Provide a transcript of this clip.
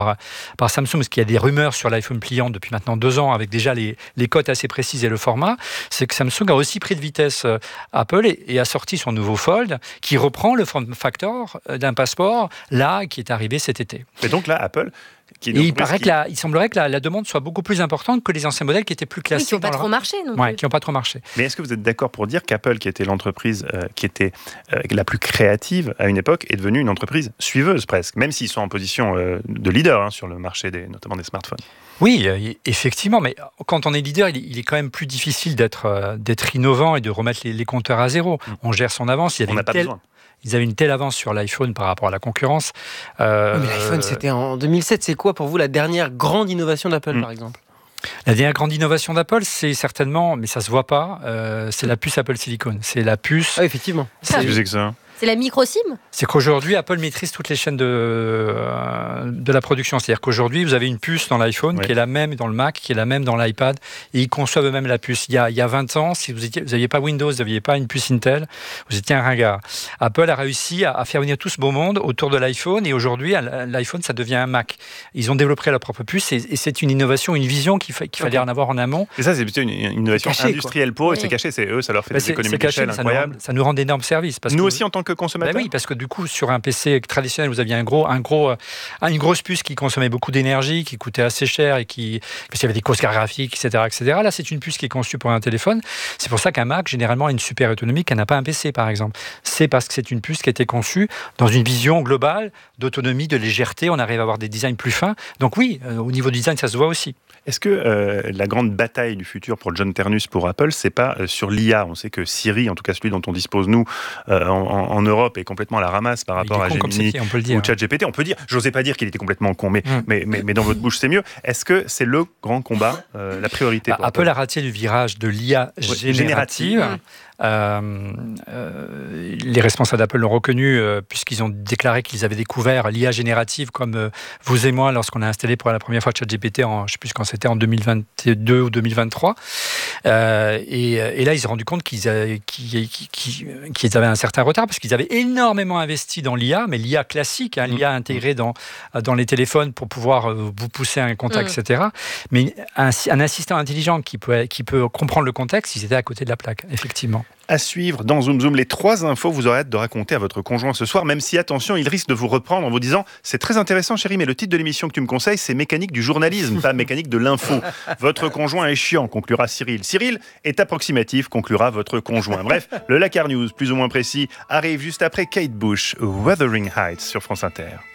par Samsung, parce qu'il y a des rumeurs sur l'iPhone pliant depuis maintenant 2 ans, avec déjà les cotes assez précises et le format, c'est que Samsung a aussi pris de vitesse Apple et a sorti son nouveau Fold, qui reprend le form factor d'un Passport, là, qui est arrivé cet été. Et donc là, Apple... Et il semblerait que la demande soit beaucoup plus importante que les anciens modèles qui étaient plus classiques. Qui n'ont pas trop marché non plus. Qui n'ont pas trop marché. Mais est-ce que vous êtes d'accord pour dire qu'Apple, qui était l'entreprise qui était la plus créative à une époque, est devenue une entreprise suiveuse presque, même s'ils sont en position de leader sur le marché notamment des smartphones? Oui, effectivement, mais quand on est leader, il est quand même plus difficile d'être innovant et de remettre les compteurs à zéro. On gère son avance. On n'a pas besoin. Ils avaient une telle avance sur l'iPhone par rapport à la concurrence. Mais l'iPhone, c'était en 2007. C'est quoi pour vous la dernière grande innovation d'Apple, par exemple ? La dernière grande innovation d'Apple, c'est certainement, mais ça se voit pas, c'est la puce Apple Silicon. C'est la puce... Ah, effectivement. Qu'est-ce que c'est que ça ? C'est la micro-SIM ? C'est qu'aujourd'hui, Apple maîtrise toutes les chaînes de la production. C'est-à-dire qu'aujourd'hui, vous avez une puce dans l'iPhone qui est la même dans le Mac, qui est la même dans l'iPad, et ils conçoivent eux-mêmes la puce. Il y a 20 ans, si vous n'aviez pas Windows, vous n'aviez pas une puce Intel, vous étiez un ringard. Apple a réussi à faire venir tout ce beau monde autour de l'iPhone, et aujourd'hui, l'iPhone, ça devient un Mac. Ils ont développé leur propre puce, et c'est une innovation, une vision qu'il fallait en avoir en amont. Et ça, c'est plutôt une innovation industrielle pour eux, c'est caché, c'est eux, ça leur fait des économies d'échelle incroyables. Ça nous rend d'énormes services. Nous aussi, en tant que consommateurs. Oui, parce que du coup, sur un PC traditionnel, vous aviez une grosse puce qui consommait beaucoup d'énergie, qui coûtait assez cher parce qu'il y avait des causes graphiques, etc., etc. Là, c'est une puce qui est conçue pour un téléphone. C'est pour ça qu'un Mac, généralement, a une super autonomie qu'elle n'a pas un PC, par exemple. C'est parce que c'est une puce qui a été conçue dans une vision globale d'autonomie, de légèreté. On arrive à avoir des designs plus fins. Donc oui, au niveau du design, ça se voit aussi. Est-ce que la grande bataille du futur pour John Ternus, pour Apple, c'est pas sur l'IA? On sait que Siri, en tout cas celui dont on dispose nous en Europe, est complètement à la ramasse par rapport à Gemini ou ChatGPT. On peut dire, j'osais pas dire qu'il était complètement con, mais dans votre bouche c'est mieux. Est-ce que c'est le grand combat, la priorité pour Apple a raté le virage de l'IA générative. Les responsables d'Apple l'ont reconnu puisqu'ils ont déclaré qu'ils avaient découvert l'IA générative comme vous et moi lorsqu'on a installé pour la première fois ChatGPT je ne sais plus quand c'était, en 2022 ou 2023. Et là, ils se sont rendus compte qu'ils avaient un certain retard parce qu'ils avaient énormément investi dans l'IA, mais l'IA classique, l'IA intégrée dans les téléphones pour pouvoir vous pousser un contact, etc. Mais un assistant intelligent qui peut comprendre le contexte, ils étaient à côté de la plaque, effectivement. À suivre dans Zoom Zoom, les 3 infos que vous aurez hâte de raconter à votre conjoint ce soir, même si, attention, il risque de vous reprendre en vous disant « C'est très intéressant chérie, mais le titre de l'émission que tu me conseilles, c'est mécanique du journalisme, pas mécanique de l'info. Votre conjoint est chiant », conclura Cyril. Cyril est approximatif, conclura votre conjoint. Bref, le Lakar News, plus ou moins précis, arrive juste après Kate Bush, Wuthering Heights sur France Inter.